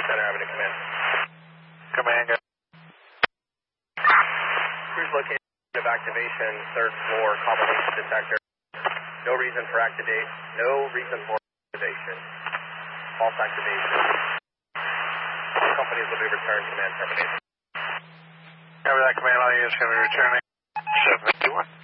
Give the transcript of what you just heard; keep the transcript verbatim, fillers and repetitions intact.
Center Avenue, command. Command, go. Cruise located of activation, third floor, combination detector. No reason for activate, no reason for activation. False activation. Companies will be returned, command termination. Cover that, command. All units going to be returning. seven fifty-one.